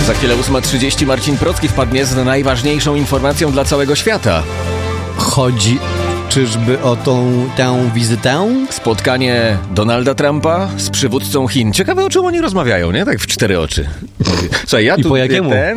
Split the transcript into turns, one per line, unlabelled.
Za chwilę 8:30 Marcin Procki wpadnie z najważniejszą informacją dla całego świata.
Chodzi czyżby o tę wizytę?
Spotkanie Donalda Trumpa z przywódcą Chin. Ciekawe, o czym oni rozmawiają, nie? Tak w cztery oczy. Słuchaj, ja
I
tu
po jakiemu?